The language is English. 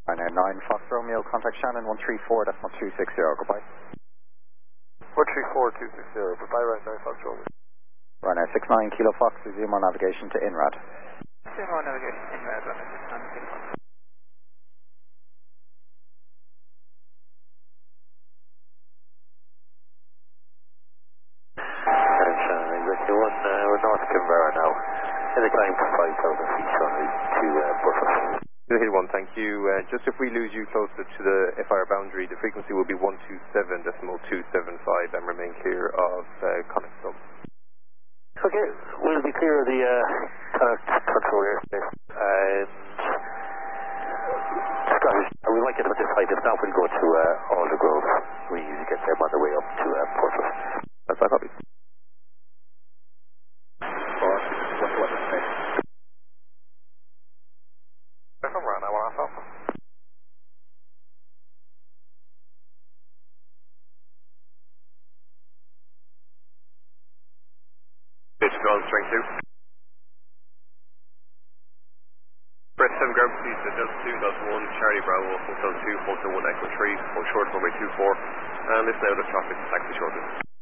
Ryanair 9 Fox Romeo, contact Shannon 134.260, goodbye. 134.260, goodbye, Ryanair 9 Fox Romeo. Ryanair 69 Kilo Fox, resume on navigation to INRAD. Resume on navigation to INRAD, Ryanair 69 Kilo Fox. Shannon, exactly one, we're north of Canberra now. In the climb to 5,000 feet to buffer. Hill 1, thank you. Just if we lose you closer to the FIR boundary, the frequency will be 127.275 and remain clear of Connacht Sub. Okay, we'll be clear of the Connacht control airspace. And Scottish, we might get them at this height. If not, we'll go to Aldergrove. We usually get them on the way up to Portsmouth. That's my copy. Strength 2. Press 7 ground proceed to Delta 2.1, Charlie Bravo, Hotel 2, Hotel 1, Echo 3, hold short runway 24, and listen out of traffic, taxi shortly.